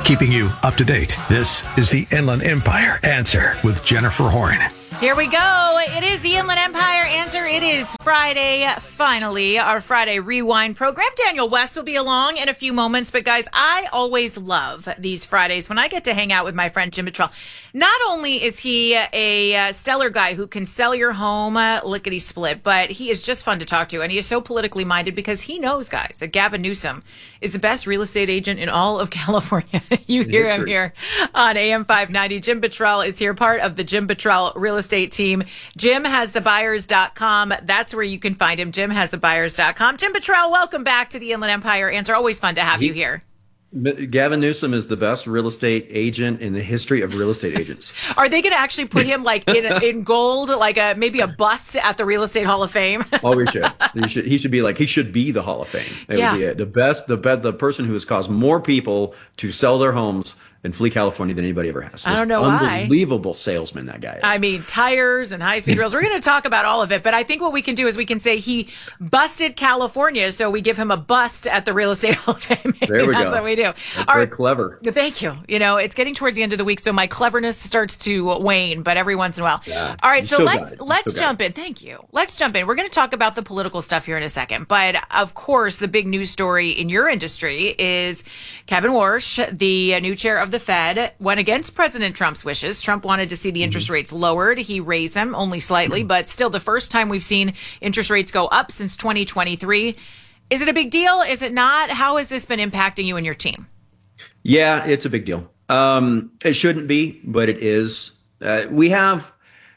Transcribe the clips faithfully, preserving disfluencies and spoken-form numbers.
keeping you up to date. This is the Inland Empire Answer with Jennifer Horn. Here we go. It is the Inland Empire Answer. It is Friday, finally, our Friday Rewind program. Daniel West will be along in a few moments. But, guys, I always love these Fridays when I get to hang out with my friend Jim Bottrell. Not only is he a uh, stellar guy who can sell your home uh, lickety-split, but he is just fun to talk to. And he is so politically minded because he knows, guys, that Gavin Newsom is the best real estate agent in all of California. You hear him here on A M five ninety. Jim Bottrell is here, part of the Jim Bottrell Real Estate team. Jim has the buyers dot com. That's where you can find him. Jim has the buyers dot com. Jim Bottrell, welcome back to the Inland Empire Answer. Always fun to have he, you here. Gavin Newsom is the best real estate agent in the history of real estate agents. Are they going to actually put him like in in gold, like a maybe a bust at the Real Estate Hall of Fame? Oh, we should. He should. He should be like he should be the Hall of Fame. That yeah. would be it. The best, the best, the person who has caused more people to sell their homes in Flee, California than anybody ever has. I don't know why. Unbelievable salesman that guy is. I mean, tires and high-speed rails. We're going to talk about all of it, but I think what we can do is we can say he busted California, so we give him a bust at the Real Estate Hall of Fame. There we That's go. what we do. That's all very right. clever. Thank you. You know, it's getting towards the end of the week, so my cleverness starts to wane, but every once in a while. Yeah, all right, so let's it. let's jump in. Thank you. Let's jump in. We're going to talk about the political stuff here in a second, but of course, the big news story in your industry is Kevin Warsh, the new chair of the Fed, went against President Trump's wishes. Trump wanted to see the interest mm-hmm. rates lowered. He raised them only slightly, mm-hmm. but still the first time we've seen interest rates go up since twenty twenty-three. Is it a big deal? Is it not? How has this been impacting you and your team? Yeah, it's a big deal. Um, it shouldn't be, but it is. Uh, we have,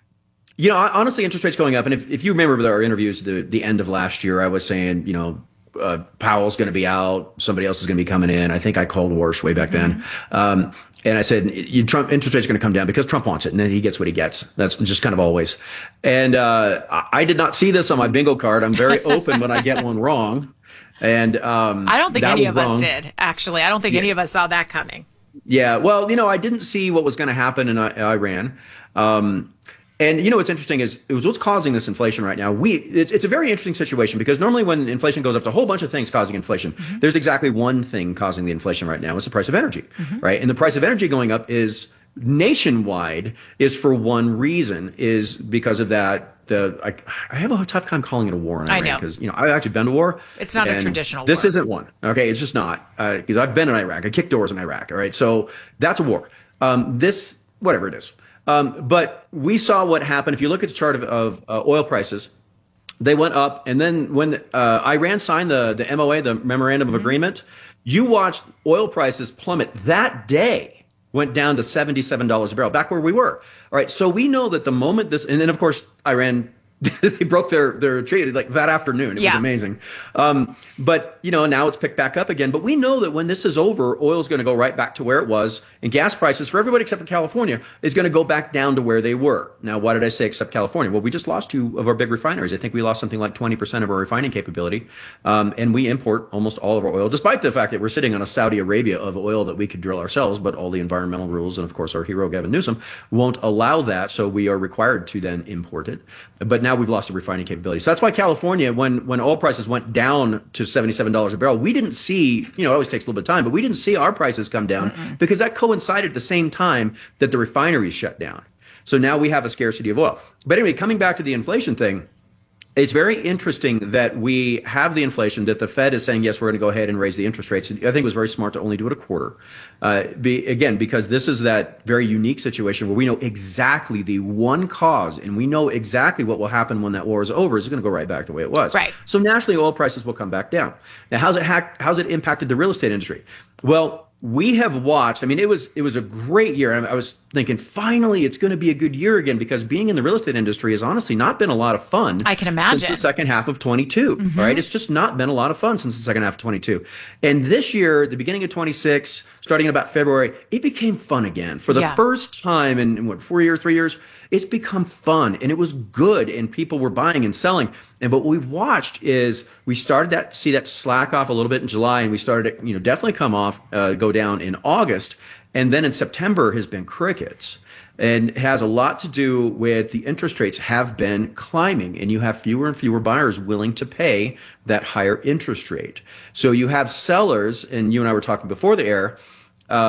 you know, honestly, interest rates going up. And if, if you remember with our interviews, the, the end of last year, I was saying, you know, uh, Powell's going to be out. Somebody else is going to be coming in. I think I called Warsh way back mm-hmm. then. Um, And I said, you, Trump interest rates are going to come down because Trump wants it, and then he gets what he gets. That's just kind of always. And uh, I did not see this on my bingo card. I'm very open when I get one wrong. And um, I don't think any of wrong. us did, actually. I don't think yeah. any of us saw that coming. Yeah. Well, you know, I didn't see what was going to happen in Iran. Um, and, you know, what's interesting is it was what's causing this inflation right now. We it's, it's a very interesting situation because normally when inflation goes up, it's a whole bunch of things causing inflation. Mm-hmm. There's exactly one thing causing the inflation right now. It's the price of energy, mm-hmm. right? And the price of energy going up is nationwide is for one reason is because of that. The I, I have a tough time calling it a war in Iran because, you know, I've actually been to war. It's not a traditional this war. This isn't one. Okay. It's just not because uh, I've been in Iraq. I kicked doors in Iraq. All right. So that's a war. Um, this, whatever it is. Um, but we saw what happened. If you look at the chart of, of uh, oil prices, they went up. And then when uh, Iran signed the, the M O A, the Memorandum mm-hmm. of Agreement, you watched oil prices plummet that day, went down to seventy-seven dollars a barrel, back where we were. All right. So we know that the moment this, and then of course, Iran, they broke their, their treaty like that afternoon. It yeah. was amazing. Um, but, you know, now it's picked back up again. But we know that when this is over, oil is going to go right back to where it was. And gas prices for everybody except for California is going to go back down to where they were. Now, why did I say except California? Well, we just lost two of our big refineries. I think we lost something like twenty percent of our refining capability. Um, and we import almost all of our oil, despite the fact that we're sitting on a Saudi Arabia of oil that we could drill ourselves. But all the environmental rules and, of course, our hero, Gavin Newsom, won't allow that. So we are required to then import it. But now we've lost the refining capability. So that's why California, when, when oil prices went down to seventy-seven dollars a barrel, we didn't see, you know, it always takes a little bit of time, but we didn't see our prices come down Mm-mm. because that coincided at the same time that the refineries shut down. So now we have a scarcity of oil. But anyway, coming back to the inflation thing, it's very interesting that we have the inflation, that the Fed is saying, yes, we're going to go ahead and raise the interest rates. I think it was very smart to only do it a quarter. Uh, be, again, because this is that very unique situation where we know exactly the one cause and we know exactly what will happen when that war is over. It's going to go right back the way it was. Right. So nationally, oil prices will come back down. Now, how's it, hack, how's it impacted the real estate industry? Well, we have watched, I mean, it was it was a great year. I was thinking, finally, it's going to be a good year again, because being in the real estate industry has honestly not been a lot of fun. I can imagine. Since the second half of twenty-two, mm-hmm. right? It's just not been a lot of fun since the second half of twenty-two. And this year, the beginning of twenty-six, starting in about February, it became fun again. For the yeah. first time in, in, what, four years, three years, it's become fun, and it was good, and people were buying and selling. And what we've watched is we started that to see that slack off a little bit in July, and we started to, you know, definitely come off, uh, go down in August. And then in September has been crickets. And it has a lot to do with the interest rates have been climbing, and you have fewer and fewer buyers willing to pay that higher interest rate. So you have sellers, and you and I were talking before the air, um,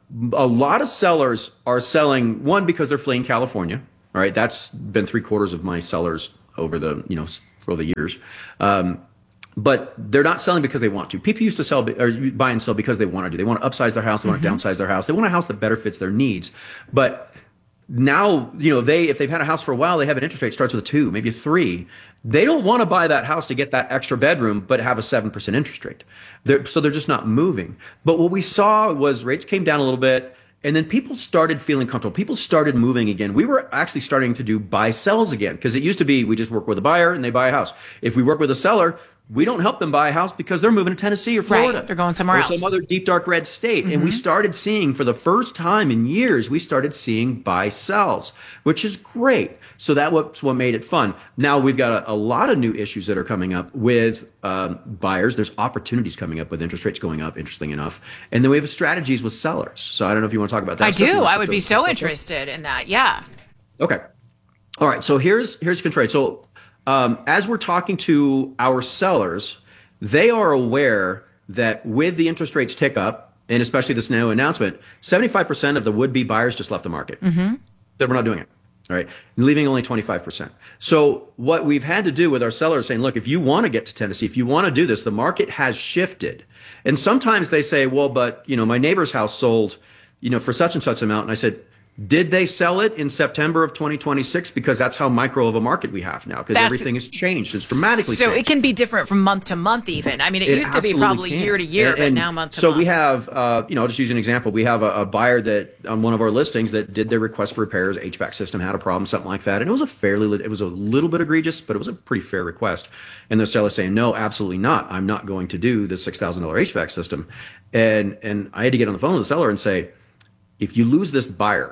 a lot of sellers are selling, one, because they're fleeing California. All right, that's been three quarters of my sellers over the, you know, for the years. Um, but they're not selling because they want to. People used to sell or buy and sell because they want to do. They want to upsize their house. They want to downsize their house. They want a house that better fits their needs. But now, you know, they, if they've had a house for a while, they have an interest rate starts with a two, maybe a three. They don't want to buy that house to get that extra bedroom, but have a seven percent interest rate. They're, so they're just not moving. But what we saw was rates came down a little bit, and then people started feeling comfortable. People started moving again. We were actually starting to do buy sells again, because it used to be we just work with a buyer and they buy a house. If we work with a seller, we don't help them buy a house because they're moving to Tennessee or Florida. Right. They're going somewhere or else. some other deep, dark red state. Mm-hmm. And we started seeing, for the first time in years, we started seeing buy sells, which is great. So that was what made it fun. Now we've got a, a lot of new issues that are coming up with um, buyers. There's opportunities coming up with interest rates going up, interesting enough. And then we have strategies with sellers. So I don't know if you want to talk about that. I do. I would be so okay. interested in that. Yeah. Okay. All right. So here's here's control rate. So um, as we're talking to our sellers, they are aware that with the interest rates tick up, and especially this new announcement, seventy-five percent of the would-be buyers just left the market. Mm-hmm. That we're not doing it. All right, leaving only twenty-five percent. So what we've had to do with our sellers saying, look, if you want to get to Tennessee, if you want to do this, the market has shifted. And sometimes they say, well, but, you know, my neighbor's house sold, you know, for such and such amount. And I said, did they sell it in September of twenty twenty-six? Because that's how micro of a market we have now, because everything has changed. It's dramatically so changed. So it can be different from month to month even. I mean, it, it used to be probably can. year to year, and, but and now month to so month. So we have, uh, you know, I'll just use an example. We have a, a buyer that on one of our listings that did their request for repairs, H V A C system had a problem, something like that. And it was a fairly, it was a little bit egregious, but it was a pretty fair request. And the seller saying, no, absolutely not. I'm not going to do the six thousand dollars H V A C system. And, and I had to get on the phone with the seller and say, if you lose this buyer,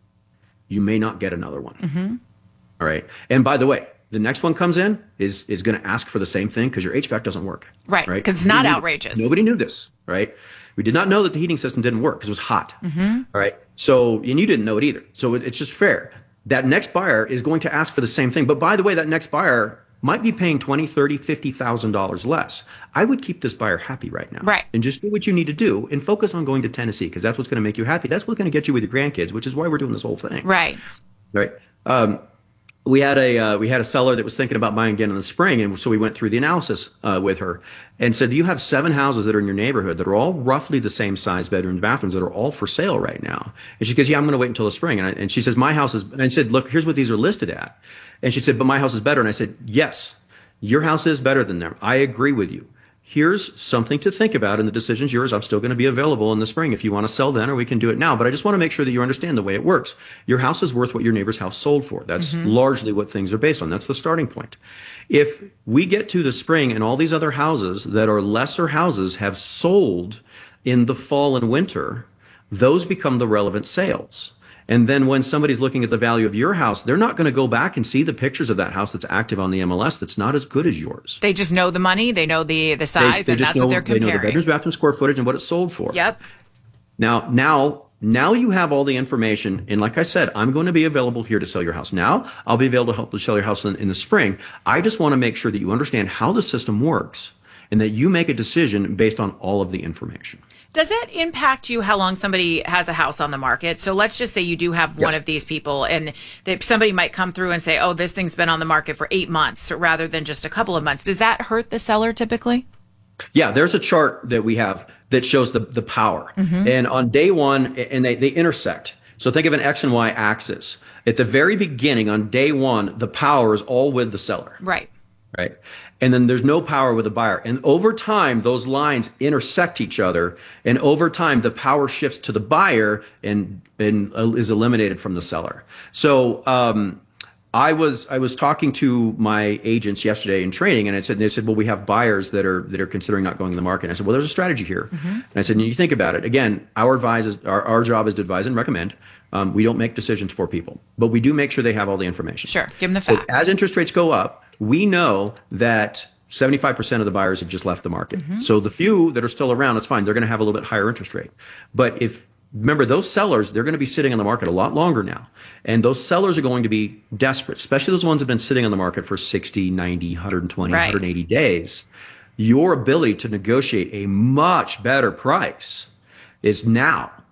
you may not get another one. Mm-hmm. All right. And by the way, the next one comes in is is going to ask for the same thing because your H V A C doesn't work. Right. Right. Because it's not outrageous. Nobody knew this. Right. We did not know that the heating system didn't work because it was hot. Mm-hmm. All right. So, and you didn't know it either. So it, it's just fair. That next buyer is going to ask for the same thing. But by the way, that next buyer might be paying twenty, thirty, fifty thousand dollars less. I would keep this buyer happy right now. Right. And just do what you need to do and focus on going to Tennessee because that's what's going to make you happy. That's what's going to get you with your grandkids, which is why we're doing this whole thing. Right. Right. Um, we had a uh, we had a seller that was thinking about buying again in the spring, and so we went through the analysis uh, with her and said, you have seven houses that are in your neighborhood that are all roughly the same size bedrooms, bathrooms that are all for sale right now. And she goes, yeah, I'm going to wait until the spring. And, I, and she says, my house is. And I said, look, here's what these are listed at. And she said, but my house is better. And I said, yes, your house is better than them. I agree with you. Here's something to think about, and the decision's yours. I'm still going to be available in the spring if you want to sell then, or we can do it now. But I just want to make sure that you understand the way it works. Your house is worth what your neighbor's house sold for. That's mm-hmm. largely what things are based on. That's the starting point. If we get to the spring and all these other houses that are lesser houses have sold in the fall and winter, those become the relevant sales. And then when somebody's looking at the value of your house, they're not going to go back and see the pictures of that house that's active on the M L S that's not as good as yours. They just know the money, they know the, the size, they, they and that's know, what they're comparing. They know the bedrooms, bathroom, square footage, and what it sold for. Yep. Now, now, now you have all the information. And like I said, I'm going to be available here to sell your house. Now, I'll be available to help you sell your house in, in the spring. I just want to make sure that you understand how the system works and that you make a decision based on all of the information. Does it impact you how long somebody has a house on the market? So let's just say you do have one yes. of these people and that somebody might come through and say, oh, this thing's been on the market for eight months rather than just a couple of months. Does that hurt the seller typically? Yeah, there's a chart that we have that shows the, the power. Mm-hmm. And on day one, and they, they intersect. So think of an X and Y axis. At the very beginning, on day one, the power is all with the seller. Right. Right. And then there's no power with the buyer. And over time, those lines intersect each other. And over time, the power shifts to the buyer and, and is eliminated from the seller. So um, I was I was talking to my agents yesterday in training, and I said, they said, well, we have buyers that are that are considering not going to the market. And I said, well, there's a strategy here. Mm-hmm. And I said, and you think about it. Again, our advise is, our, our job is to advise and recommend. Um, we don't make decisions for people, but we do make sure they have all the information. Sure, give them the facts. So as interest rates go up, we know that seventy-five percent of the buyers have just left the market. Mm-hmm. So the few that are still around, it's fine. They're going to have a little bit higher interest rate. But if, remember, those sellers, they're going to be sitting on the market a lot longer now. And those sellers are going to be desperate, especially those ones that have been sitting on the market for sixty, ninety, one twenty, right. one eighty days. Your ability to negotiate a much better price is now.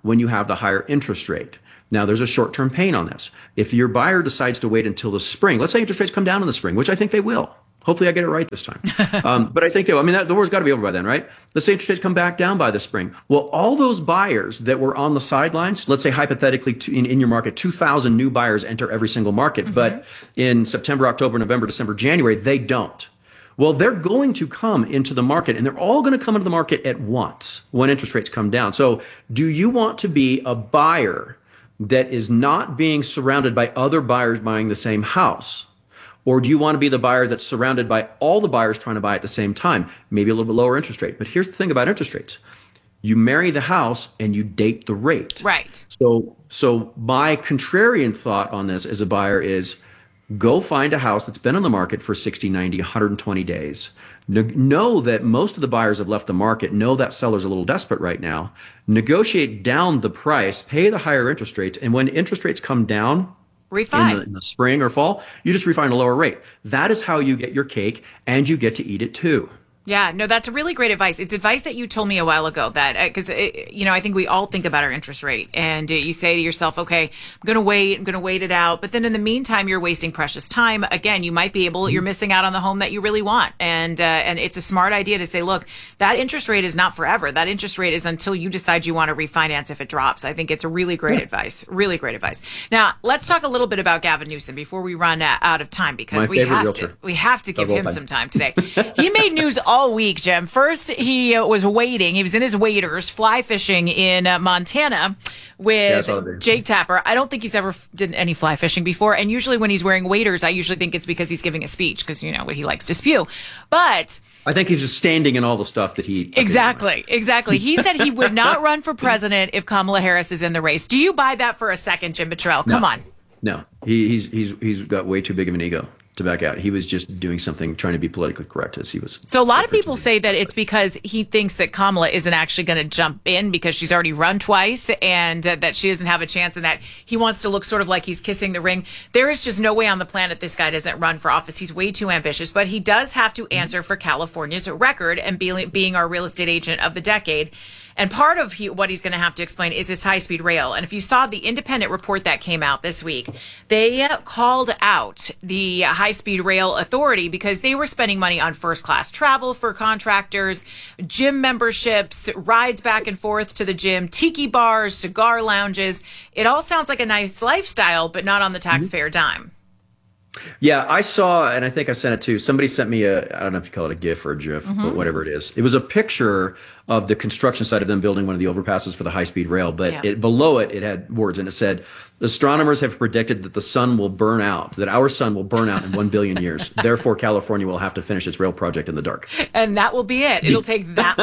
when you have the higher interest rate. Now, there's a short-term pain on this. If your buyer decides to wait until the spring, let's say interest rates come down in the spring, which I think they will. Hopefully I get it right this time. Um, but I think they will. I mean, that, the war's got to be over by then, right? Let's say interest rates come back down by the spring. Well, all those buyers that were on the sidelines, let's say hypothetically to, in, in your market, two thousand new buyers enter every single market. Mm-hmm. But in September, October, November, December, January, they don't. Well, they're going to come into the market, and they're all going to come into the market at once when interest rates come down. So do you want to be a buyer that is not being surrounded by other buyers buying the same house? Or do you want to be the buyer that's surrounded by all the buyers trying to buy at the same time? Maybe a little bit lower interest rate. But here's the thing about interest rates. You marry the house and you date the rate. Right. So, so my contrarian thought on this as a buyer is go find a house that's been on the market for sixty, ninety, one hundred twenty days. Know that most of the buyers have left the market. Know that seller's a little desperate right now. Negotiate down the price, pay the higher interest rates. And when interest rates come down, Refine. In the, in the spring or fall, you just refine a lower rate. That is how you get your cake, and you get to eat it too. Yeah, no, that's really great advice. It's advice that you told me a while ago that, because, uh, you know, I think we all think about our interest rate and uh, you say to yourself, okay, I'm going to wait, I'm going to wait it out. But then in the meantime, you're wasting precious time. Again, you might be able, you're missing out on the home that you really want. And, uh, and it's a smart idea to say, look, that interest rate is not forever. That interest rate is until you decide you want to refinance if it drops. I think it's a really great yeah. advice, really great advice. Now, let's talk a little bit about Gavin Newsom before we run out of time, because My we have realtor. to, we have to give Double him time. some time today. He made news all week, Jim. First, he uh, was wading. He was in his waders, fly fishing in uh, Montana with Yeah, Jake Tapper. I don't think he's ever f- did any fly fishing before. And usually when he's wearing waders, I usually think it's because he's giving a speech because, you know, what he likes to spew. But I think he's just standing in all the stuff that he... Exactly, exactly. He said he would not run for president if Kamala Harris is in the race. Do you buy that for a second, Jim Buttrell? Come no. on. No, he, he's he's he's got way too big of an ego to back out. He was just doing something, trying to be politically correct as he was. So a lot of people say that it's because he thinks that Kamala isn't actually going to jump in because she's already run twice and uh, that she doesn't have a chance, and that he wants to look sort of like he's kissing the ring. There is just no way on the planet this guy doesn't run for office. He's way too ambitious, but he does have to answer for California's record and be, being our real estate agent of the decade. And part of he, what he's going to have to explain is his high-speed rail. And if you saw the independent report that came out this week, they uh, called out the high-speed rail authority because they were spending money on first-class travel for contractors, gym memberships, rides back and forth to the gym, tiki bars, cigar lounges. It all sounds like a nice lifestyle, but not on the taxpayer mm-hmm. dime. Yeah, I saw, and I think I sent it to somebody. Sent me a, I don't know if you call it a GIF or a GIF, mm-hmm. but whatever it is. It was a picture of the construction site of them building one of the overpasses for the high-speed rail. But yeah. it, below it, it had words, and it said, "Astronomers have predicted that the sun will burn out, that our sun will burn out in one billion years. Therefore, California will have to finish its rail project in the dark." And that will be it. It'll take that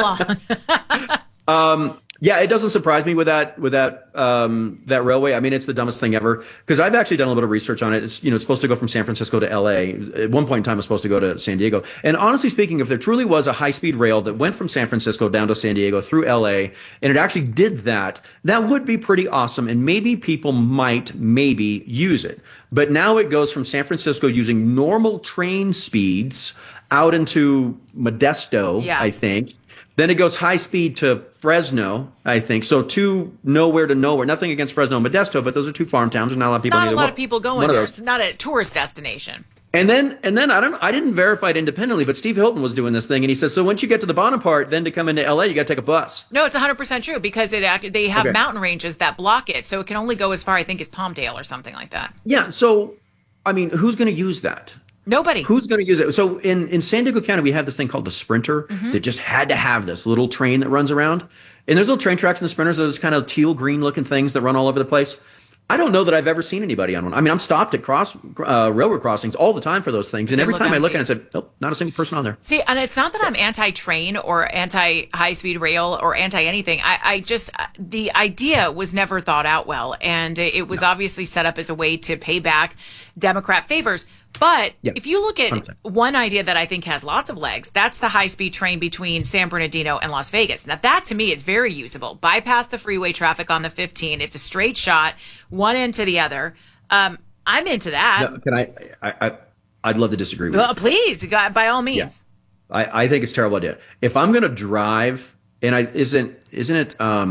long. um, Yeah, it doesn't surprise me with that with that um, that railway. I mean, it's the dumbest thing ever because I've actually done a little bit of research on it. It's you know it's supposed to go from San Francisco to L A. At one point in time, it was supposed to go to San Diego. And honestly speaking, if there truly was a high speed rail that went from San Francisco down to San Diego through L A, and it actually did that, that would be pretty awesome. And maybe people might maybe use it. But now it goes from San Francisco using normal train speeds out into Modesto, yeah. I think. Then it goes high speed to Fresno, I think. So two nowhere to nowhere. Nothing against Fresno and Modesto, but those are two farm towns. There's not a lot of people. Not either. a lot of people going One there. of those. It's not a tourist destination. And then, and then I don't. I didn't verify it independently, but Steve Hilton was doing this thing, and he says, so once you get to the bottom part, then to come into L A, you got to take a bus. No, it's one hundred percent true because it act- they have Okay. mountain ranges that block it, so it can only go as far, I think, as Palmdale or something like that. Yeah. So, I mean, who's going to use that? Nobody. Who's going to use it? So in, in San Diego County, we have this thing called the Sprinter Mm-hmm. that just had to have this little train that runs around. And there's little train tracks in the Sprinters, those kind of teal green looking things that run all over the place. I don't know that I've ever seen anybody on one. I mean, I'm stopped at cross uh, railroad crossings all the time for those things. And They every look time I look empty. at it, I said, nope, not a single person on there. See, and it's not that I'm anti-train or anti-high-speed rail or anti-anything. I, I just, the idea was never thought out well. And it was no. obviously set up as a way to pay back Democrat favors. But yeah. if you look at one hundred percent. One idea that I think has lots of legs, that's the high-speed train between San Bernardino and Las Vegas. Now, that to me is very usable. Bypass the freeway traffic on the fifteen. It's a straight shot, one end to the other. Um, I'm into that. No, can I, I, I, I'd love to disagree with well, you. Please, by all means. Yeah. I, I think it's a terrible idea. If I'm going to drive, and I isn't isn't it um,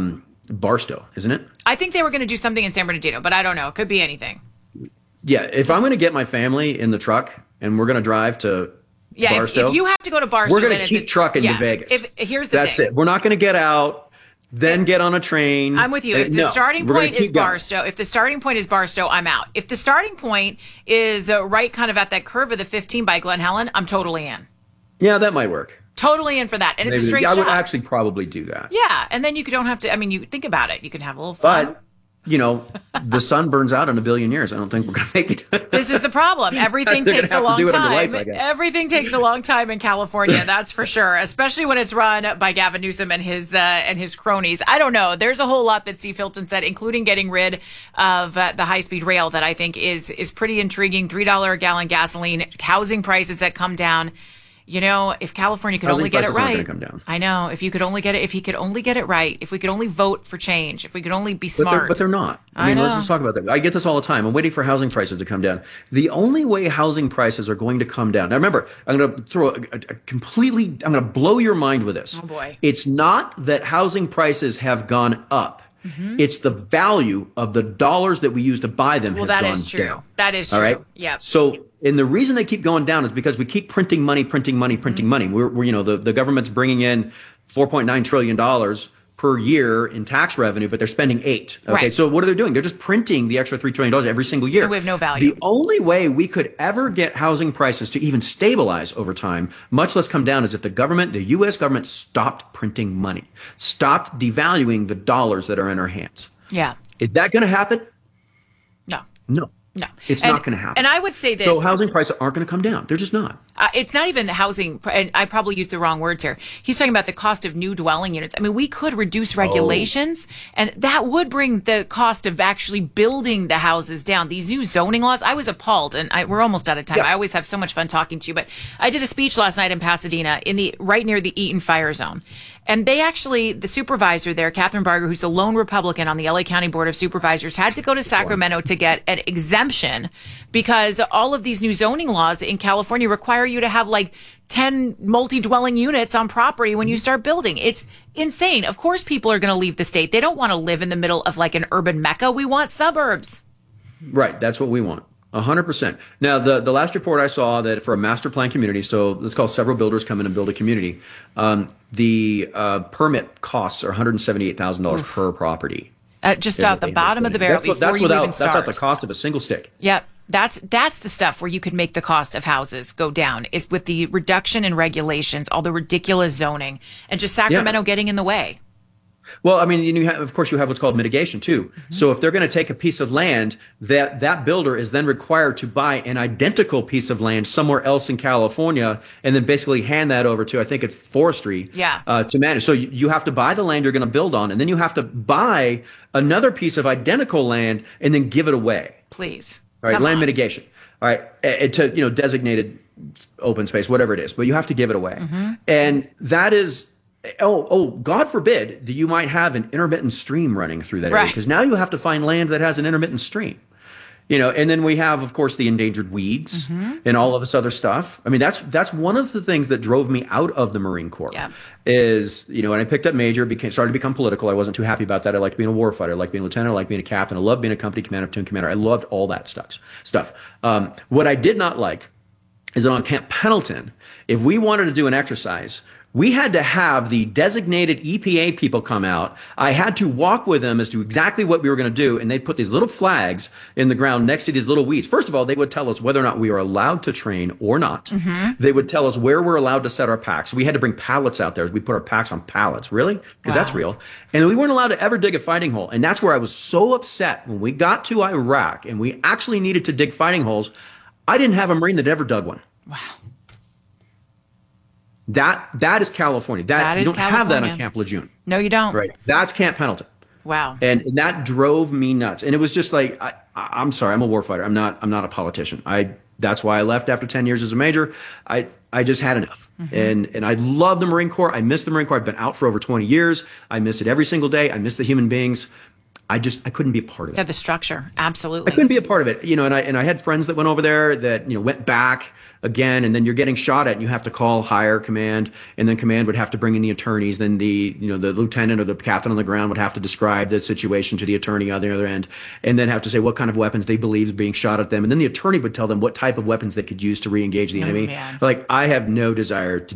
Barstow, isn't it? I think they were going to do something in San Bernardino, but I don't know. It could be anything. Yeah, if I'm going to get my family in the truck and we're going to drive to yeah, Barstow, if, if you have to go to Barstow, we're going then to keep it's a, trucking yeah, to Vegas. If, here's the That's thing. it. We're not going to get out, then get on a train. I'm with you. Uh, If the no, starting we're gonna point is keep going. Barstow, if the starting point is Barstow, I'm out. If the starting point is uh, right kind of at that curve of the fifteen by Glen Helen, I'm totally in. Yeah, that might work. Totally in for that. And it's Maybe. a straight yeah, shot. I would actually probably do that. Yeah, and then you don't have to, I mean, you think about it. You can have a little fun. But, you know, the sun burns out in a billion years. I don't think we're going to make it. This is the problem. Everything They're gonna takes a have to long do it under time. lights, I guess. Everything takes a long time in California, that's for sure. Especially when it's run by Gavin Newsom and his uh, and his cronies. I don't know. There's a whole lot that Steve Hilton said, including getting rid of uh, the high speed rail, that I think is is pretty intriguing. Three dollar a gallon gasoline, housing prices that come down. You know, if California could Housing only get it prices aren't right, gonna come down. I know. If you could only get it, if he could only get it right, if we could only vote for change, if we could only be But smart. they're, but they're not. I, I mean, let's know. just talk about that. I get this all the time. I'm waiting for housing prices to come down. The only way housing prices are going to come down. Now, remember, I'm going to throw a, a, a completely, I'm going to blow your mind with this. Oh, boy. It's not that housing prices have gone up. Mm-hmm. It's the value of the dollars that we use to buy them Well, has that gone is true. down. That is All true. right? Yeah. So, and the reason they keep going down is because we keep printing money, printing money, printing Mm-hmm. money. We're, we're, you know, the, the government's bringing in four point nine trillion dollars per year in tax revenue, but they're spending eight. Okay. Right. So what are they doing? They're just printing the extra three trillion dollars every single year. And we have no value. The only way we could ever get housing prices to even stabilize over time, much less come down, is if the government, the U S government, stopped printing money, stopped devaluing the dollars that are in our hands. Yeah. Is that going to happen? No. No. No. It's And- not going to happen. And I would say this. So housing prices aren't going to come down. They're just not. Uh, it's not even housing, and I probably used the wrong words here. He's talking about the cost of new dwelling units. I mean, we could reduce regulations, oh. and that would bring the cost of actually building the houses down. These new zoning laws, I was appalled, and I, we're almost out of time. Yeah. I always have so much fun talking to you, but I did a speech last night in Pasadena, in the right near the Eaton Fire Zone. And they actually, the supervisor there, Catherine Barger, who's the lone Republican on the L A County Board of Supervisors, had to go to Sacramento to get an exemption because all of these new zoning laws in California require you to have like ten multi-dwelling units on property when you start building. It's insane. Of course, people are going to leave the state. They don't want to live in the middle of like an urban mecca. We want suburbs. Right. That's what we want. A hundred percent. Now, the, the last report I saw that for a master plan community, so let's call several builders come in and build a community, um, the uh, permit costs are one hundred seventy-eight thousand dollars per property. Uh, just out the bottom of the barrel that's what, before that's you without, even start. That's at the cost of a single stick. Yep. That's that's the stuff where you could make the cost of houses go down, is with the reduction in regulations, all the ridiculous zoning, and just Sacramento Yeah. getting in the way. Well, I mean, you have, of course, you have what's called mitigation too. Mm-hmm. So if they're going to take a piece of land, that that builder is then required to buy an identical piece of land somewhere else in California, and then basically hand that over to, I think it's forestry, Yeah. uh, to manage. So you, you have to buy the land you're going to build on, and then you have to buy another piece of identical land and then give it away. Please. All right, Come land on. mitigation. All right, uh, to you know designated open space, whatever it is, but you have to give it away, Mm-hmm. and that is. Oh, oh! God forbid that you might have an intermittent stream running through that area, Right. because now you have to find land that has an intermittent stream. You know, and then we have, of course, the endangered weeds Mm-hmm. and all of this other stuff. I mean, that's that's one of the things that drove me out of the Marine Corps. Yeah. Is you know, when I picked up major, became started to become political. I wasn't too happy about that. I liked being a warfighter. I liked being a lieutenant. I liked being a captain. I loved being a company commander, platoon commander. I loved all that stuff. Stuff. Um, what I did not like is that on Camp Pendleton, if we wanted to do an exercise, we had to have the designated E P A people come out. I had to walk with them as to exactly what we were going to do, and they put these little flags in the ground next to these little weeds. First of all, they would tell us whether or not we were allowed to train or not. Mm-hmm. They would tell us where we're allowed to set our packs. We had to bring pallets out there. We put our packs on pallets. Really? Because Wow. that's real. And we weren't allowed to ever dig a fighting hole. And that's where I was so upset when we got to Iraq and we actually needed to dig fighting holes. I didn't have a Marine that ever dug one. Wow. That that is California. That, That you is don't have that California. on Camp Lejeune. No, you don't. Right. That's Camp Pendleton. Wow. And, and that drove me nuts. And it was just like, I, I, I'm sorry, I'm a warfighter. I'm not I'm not a politician. I that's why I left after ten years as a major. I I just had enough. Mm-hmm. And and I love the Marine Corps. I miss the Marine Corps. I've been out for over twenty years. I miss it every single day. I miss the human beings. I just, I couldn't be a part of it. Yeah, the structure. I Absolutely. couldn't be a part of it, you know, and I, and I had friends that went over there that, you know, went back again, and then you're getting shot at and you have to call higher command, and then command would have to bring in the attorneys. Then the, you know, the lieutenant or the captain on the ground would have to describe the situation to the attorney on the other end, and then have to say what kind of weapons they believe is being shot at them. And then the attorney would tell them what type of weapons they could use to re-engage the enemy. man. Like, I have no desire to